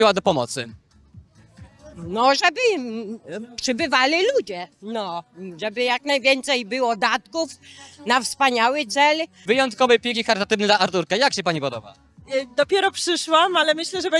była do pomocy? No, żeby przybywali ludzie, no, żeby jak najwięcej było datków na wspaniały cel. Wyjątkowy piknik charytatywny dla Arturka. Jak się pani podoba? Dopiero przyszłam, ale myślę, że